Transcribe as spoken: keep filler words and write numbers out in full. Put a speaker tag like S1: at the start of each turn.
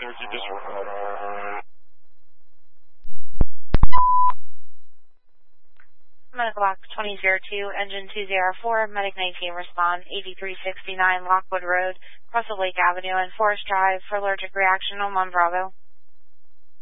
S1: Medical box twenty oh two, engine two oh four, medic nineteen respond, eighty-three sixty-nine Lockwood Road, Russell Lake Avenue and Forest Drive for allergic reaction on one Bravo.